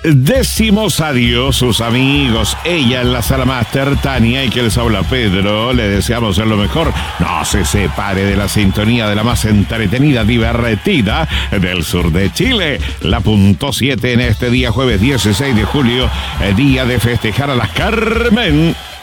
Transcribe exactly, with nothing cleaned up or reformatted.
decimos adiós, sus amigos. Ella en la sala máster, Tania, y que les habla Pedro. Le deseamos lo mejor. No se separe de la sintonía de la más entretenida, divertida del sur de Chile. La punto siete en este día, jueves dieciséis de julio, día de festejar a las Carmen.